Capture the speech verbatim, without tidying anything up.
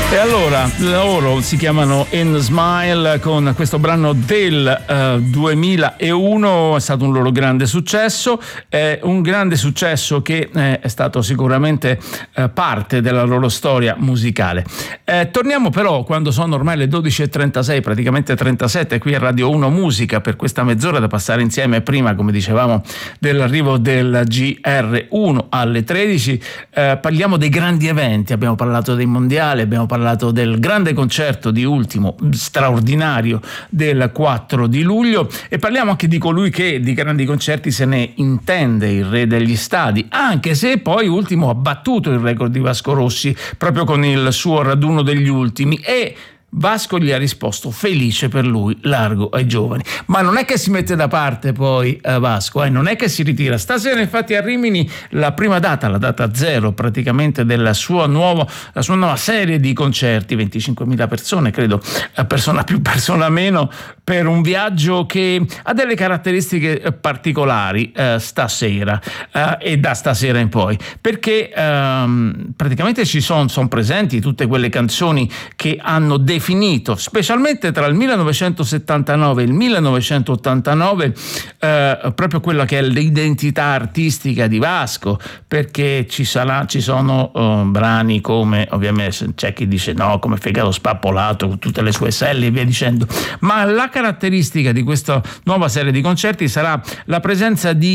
E allora, loro si chiamano In Smile con questo brano del uh, duemilauno, è stato un loro grande successo, è un grande successo che eh, è stato sicuramente eh, parte della loro storia musicale. Eh, torniamo però quando sono ormai le dodici e trentasei, praticamente trentasette, qui a Radio uno Musica, per questa mezz'ora da passare insieme prima, come dicevamo, dell'arrivo del G R uno alle tredici. Eh, parliamo dei grandi eventi, abbiamo parlato dei mondiali, abbiamo parlato parlato del grande concerto di Ultimo, straordinario, del quattro di luglio, e parliamo anche di colui che di grandi concerti se ne intende, il re degli stadi, anche se poi Ultimo ha battuto il record di Vasco Rossi proprio con il suo raduno degli ultimi, e Vasco gli ha risposto felice per lui, largo ai giovani. Ma non è che si mette da parte poi eh, Vasco, eh, non è che si ritira. Stasera infatti a Rimini la prima data, la data zero praticamente della sua nuova, la sua nuova serie di concerti, venticinquemila persone, credo, persona più, persona meno, per un viaggio che ha delle caratteristiche particolari eh, stasera eh, e da stasera in poi, perché ehm, praticamente ci sono son presenti tutte quelle canzoni che hanno definito Definito, specialmente tra il millenovecentosettantanove e il millenovecentottantanove, eh, proprio quella che è l'identità artistica di Vasco, perché ci sarà, ci sono uh, brani come, ovviamente c'è chi dice no, come Fegato Spappolato, con tutte le sue selle e via dicendo, ma la caratteristica di questa nuova serie di concerti sarà la presenza di